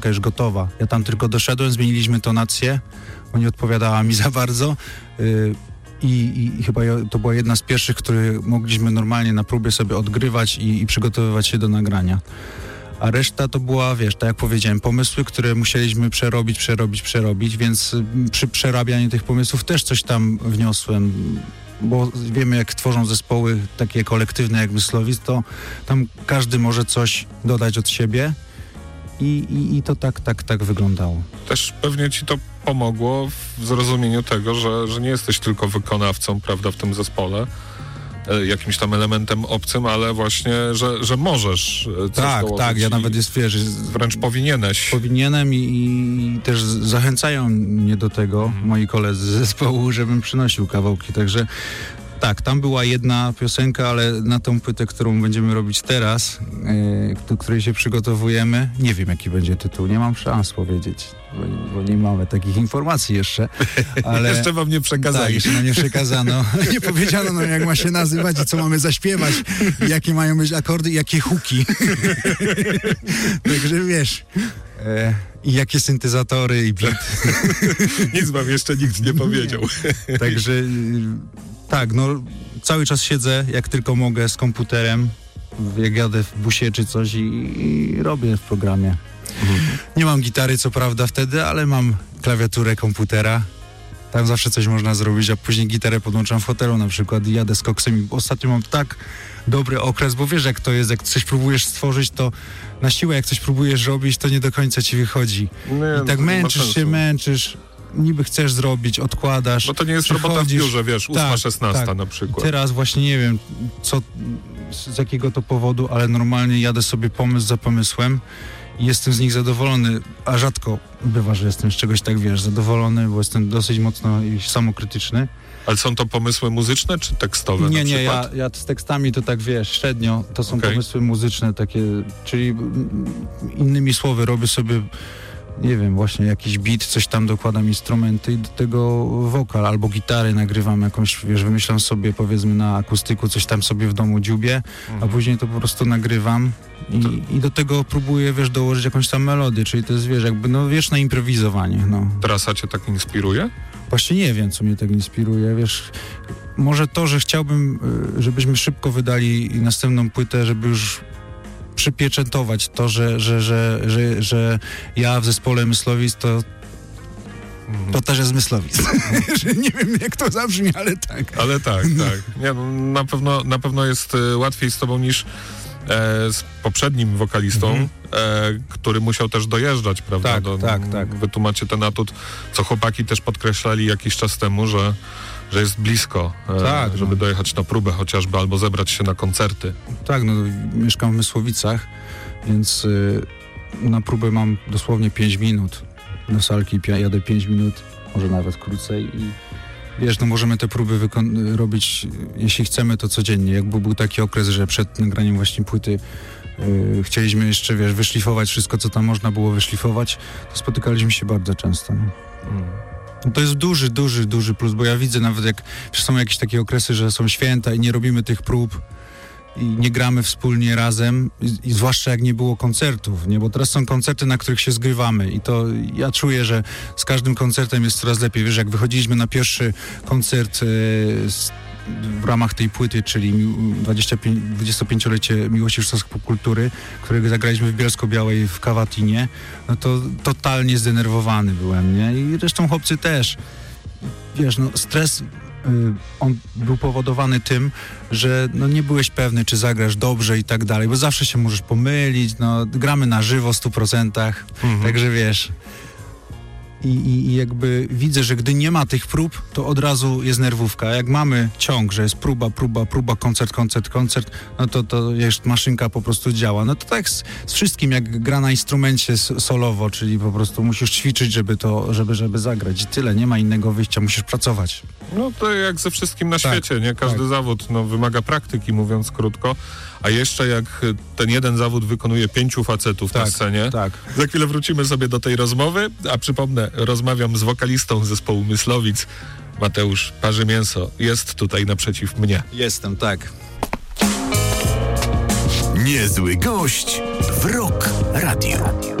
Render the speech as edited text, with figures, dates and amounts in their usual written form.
już gotowa. Ja tam tylko doszedłem, zmieniliśmy tonację, bo nie odpowiadała mi za bardzo. I chyba to była jedna z pierwszych, które mogliśmy normalnie na próbie sobie odgrywać i przygotowywać się do nagrania. A reszta to była, wiesz, tak jak powiedziałem, pomysły, które musieliśmy przerobić, więc przy przerabianiu tych pomysłów też coś tam wniosłem, bo wiemy, jak tworzą zespoły takie kolektywne jak Myslowic, to tam każdy może coś dodać od siebie i to tak wyglądało. Też pewnie ci to pomogło w zrozumieniu tego, że nie jesteś tylko wykonawcą, prawda, w tym zespole, jakimś tam elementem obcym, ale właśnie, że możesz coś dołożyć. Tak, ja nawet wręcz powinieneś. Powinienem i też zachęcają mnie do tego moi koledzy z zespołu, żebym przynosił kawałki, także tak, tam była jedna piosenka, ale na tą płytę, którą będziemy robić teraz, do której się przygotowujemy, nie wiem, jaki będzie tytuł, nie mam szans powiedzieć, bo nie mamy takich informacji jeszcze, ale... Jeszcze wam nie przekazali. Tak, jeszcze nam nie przekazano. Nie powiedziano nam, jak ma się nazywać i co mamy zaśpiewać, jakie mają być akordy i jakie hooki. Także wiesz... I jakie syntezatory i beat. Nic wam jeszcze nikt nie powiedział. Także tak, no cały czas siedzę jak tylko mogę z komputerem, jak jadę w busie czy coś i robię w programie. Nie mam gitary co prawda wtedy, ale mam klawiaturę komputera. Tam zawsze coś można zrobić, a później gitarę podłączam w hotelu na przykład i jadę z koksem. Ostatnio mam tak dobry okres, bo wiesz jak to jest, jak coś próbujesz stworzyć, to na siłę jak coś próbujesz robić, to nie do końca ci wychodzi. I tak męczysz, niby chcesz zrobić, odkładasz. Bo to nie jest robota w biurze, wiesz, 8-16 na przykład. I teraz właśnie nie wiem, z jakiego to powodu, ale normalnie jadę sobie pomysł za pomysłem i jestem z nich zadowolony, a rzadko bywa, że jestem z czegoś tak, wiesz, zadowolony, bo jestem dosyć mocno samokrytyczny. Ale są to pomysły muzyczne czy tekstowe? Nie, ja z tekstami to tak, wiesz, średnio, to są pomysły muzyczne takie, czyli innymi słowy robię sobie, nie wiem, właśnie jakiś beat, coś tam dokładam instrumenty i do tego wokal albo gitary nagrywam jakąś, wiesz, wymyślam sobie powiedzmy na akustyku, coś tam sobie w domu dziubię, a później to po prostu nagrywam i do tego próbuję, wiesz, dołożyć jakąś tam melodię, czyli to jest, wiesz, jakby, no, wieczne improwizowanie, no. Trasa cię tak inspiruje? Właśnie nie wiem, co mnie tak inspiruje, wiesz, może to, że chciałbym, żebyśmy szybko wydali następną płytę, żeby już przypieczętować to, że ja w zespole Myslowic to też jest Myslowic. Nie wiem, jak to zabrzmi, ale tak. Ale tak. Nie, no, na pewno jest łatwiej z tobą niż z poprzednim wokalistą, który musiał też dojeżdżać, prawda? Tak. Wy tu macie ten atut, co chłopaki też podkreślali jakiś czas temu, że jest blisko, żeby dojechać na próbę chociażby, albo zebrać się na koncerty. Tak, no mieszkam w Mysłowicach, więc na próbę mam dosłownie 5 minut. Do salki jadę 5 minut, może nawet krócej i wiesz, no możemy te próby robić, jeśli chcemy, to codziennie. Jakby był taki okres, że przed nagraniem właśnie płyty chcieliśmy jeszcze, wiesz, wyszlifować wszystko, co tam można było wyszlifować, to spotykaliśmy się bardzo często. To jest duży plus, bo ja widzę nawet jak są jakieś takie okresy, że są święta i nie robimy tych prób i nie gramy wspólnie razem i zwłaszcza jak nie było koncertów, nie? Bo teraz są koncerty, na których się zgrywamy i to ja czuję, że z każdym koncertem jest coraz lepiej. Wiesz, jak wychodziliśmy na pierwszy koncert w ramach tej płyty, czyli 25-lecie Miłości Sztucznej Popkultury, którego zagraliśmy w Bielsko-Białej w Kawatinie, no to totalnie zdenerwowany byłem, nie? I zresztą chłopcy też. Wiesz, no stres, on był powodowany tym, że no nie byłeś pewny, czy zagrasz dobrze i tak dalej, bo zawsze się możesz pomylić, no gramy na żywo w 100%, także wiesz... I jakby widzę, że gdy nie ma tych prób, to od razu jest nerwówka. Jak mamy ciąg, że jest próba, koncert, no to już maszynka po prostu działa. No to tak z wszystkim, jak gra na instrumencie solowo, czyli po prostu musisz ćwiczyć, żeby zagrać i tyle. Nie ma innego wyjścia, musisz pracować. No to jak ze wszystkim na świecie, nie? Każdy zawód wymaga praktyki, mówiąc krótko. A jeszcze jak ten jeden zawód wykonuje 5 facetów na scenie. Tak. Za chwilę wrócimy sobie do tej rozmowy, a przypomnę, rozmawiam z wokalistą zespołu Myslowic, Mateusz Parzymięso. Jest tutaj naprzeciw mnie. Jestem, tak. Niezły gość w Rock Radio.